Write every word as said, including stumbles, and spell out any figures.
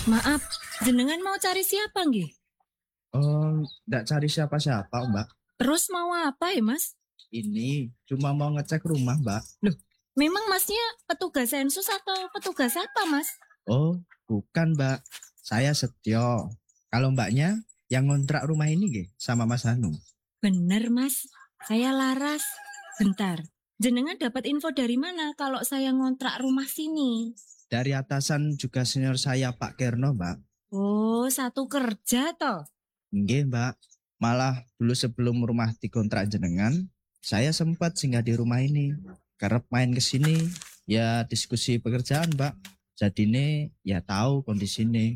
Maaf, jenengan mau cari siapa nggih? Oh, nggak cari siapa-siapa, Mbak. Terus mau apa ya, Mas? Ini cuma mau ngecek rumah, Mbak. Loh, memang Masnya petugas sensus atau petugas apa, Mas? Oh, bukan, Mbak. Saya Setio. Kalau Mbaknya yang ngontrak rumah ini nggih sama Mas Hanung. Bener, Mas. Saya Laras. Bentar, jenengan dapat info dari mana kalau saya ngontrak rumah sini? Dari atasan juga senior saya Pak Kerno, Mbak. Oh, satu kerja toh? Nggih, Mbak. Malah dulu sebelum rumah dikontrak jenengan, saya sempat singgah di rumah ini. Kerep main ke sini, ya diskusi pekerjaan, Mbak. Jadi ini ya tahu kondisi ini.